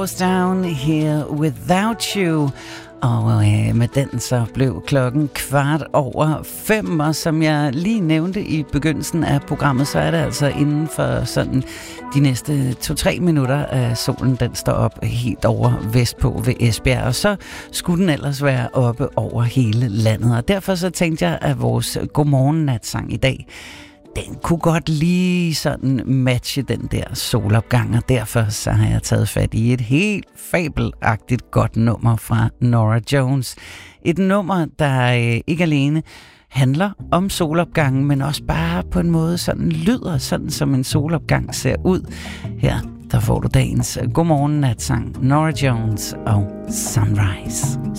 Down Here Without You. Og med den så blev klokken 5:15, og som jeg lige nævnte i begyndelsen af programmet, så er det altså inden for sådan de næste 2-3 minutter, at solen den står op helt over vestpå ved Esbjerg, og så skulle den ellers være oppe over hele landet. Og derfor så tænkte jeg, at vores godmorgen-natsang i dag, den kunne godt lige sådan matche den der solopgang, og derfor så har jeg taget fat i et helt fabelagtigt godt nummer fra Norah Jones. Et nummer, der ikke alene handler om solopgangen, men også bare på en måde sådan lyder, sådan som en solopgang ser ud. Her, der får du dagens godmorgen natsang, Norah Jones og Sunrise.